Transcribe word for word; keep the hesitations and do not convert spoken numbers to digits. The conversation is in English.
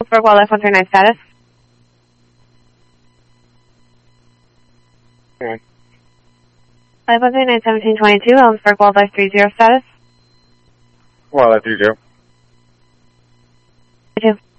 Ellensburg Wildlife one three nine status. Okay. Life one three nine seventeen twenty-two, Ellensburg Wildlife three zero status. Wildlife three zero. Thank you.